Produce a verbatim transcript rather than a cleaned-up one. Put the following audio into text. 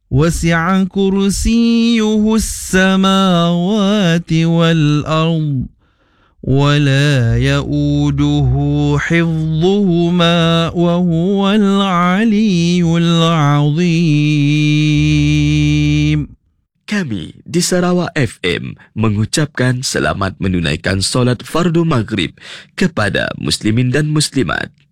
وسع كرسيه السماوات والأرض ولا يؤوده حفظهما وهو العلي العظيم. Kami di Sarawak F M mengucapkan selamat menunaikan solat fardu maghrib kepada muslimin dan muslimat.